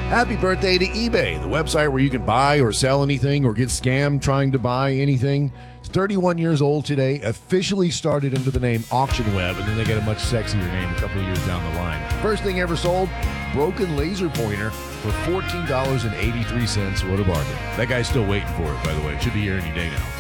Happy birthday to eBay, the website where you can buy or sell anything or get scammed trying to buy anything. It's 31 years old today, officially started under the name Auction Web, and then they get a much sexier name a couple of years down the line. First thing ever sold, broken laser pointer for $14.83. What a bargain. That guy's still waiting for it, by the way. It should be here any day now.